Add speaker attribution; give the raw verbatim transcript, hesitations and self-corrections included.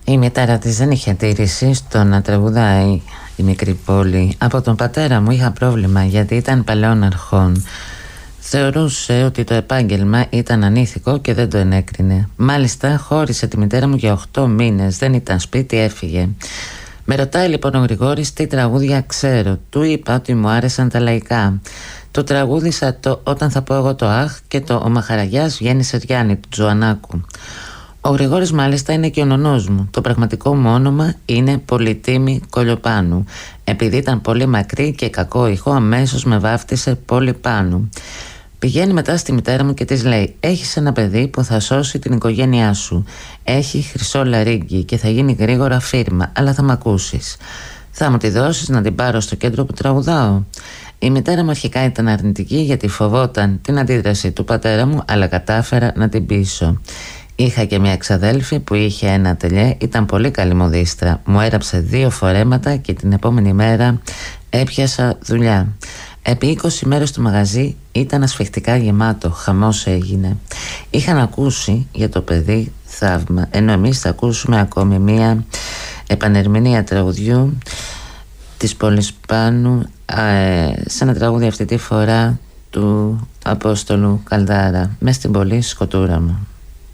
Speaker 1: Η μητέρα της δεν είχε αντίρρηση στο να τραγουδάει η μικρή πόλη. Από τον πατέρα μου είχα πρόβλημα γιατί ήταν παλαιών αρχών. Θεωρούσε ότι το επάγγελμα ήταν ανήθικο και δεν το ενέκρινε. Μάλιστα χώρισε τη μητέρα μου για οχτώ μήνες, δεν ήταν σπίτι, έφυγε. Με ρωτάει λοιπόν ο Γρηγόρης τι τραγούδια ξέρω. Του είπα ότι μου άρεσαν τα λαϊκά. Το τραγούδισα το «Όταν θα πω εγώ το αχ» και το «Ο Μαχαραγιάς βγαίνει σε Ριάννη» του Τζοανάκου. Ο Γρηγόρης μάλιστα είναι και ο νονός μου. Το πραγματικό μου όνομα είναι Πολυτίμη Κολιοπάνου. Επειδή ήταν πολύ μακρύ και κακό ηχό, αμέσως με βάφτισε Πολυπάνου. Πηγαίνει μετά στη μητέρα μου και της λέει: έχεις ένα παιδί που θα σώσει την οικογένειά σου. Έχει χρυσό λαρίγκι και θα γίνει γρήγορα φίρμα, αλλά θα μ' ακούσεις. Θα μου τη δώσεις να την πάρω στο κέντρο που τραγουδάω? Η μητέρα μου αρχικά ήταν αρνητική γιατί φοβόταν την αντίδραση του πατέρα μου, αλλά κατάφερα να την πείσω. Είχα και μια εξαδέλφη που είχε ένα ατελιέ, ήταν πολύ καλή μοδίστρα. Μου έραψε δύο φορέματα και την επόμενη μέρα έπιασα δουλειά. Επί είκοσι μέρες το μαγαζί ήταν ασφιχτικά γεμάτο, χαμός έγινε. Είχαν ακούσει για το παιδί θαύμα, ενώ εμείς θα ακούσουμε ακόμη μία επανερμηνία τραγουδιού της Πολυπάνου, ε, σε ένα τραγούδι αυτή τη φορά του Απόστολου Καλδάρα, μες στην πολύ σκοτούρα μου.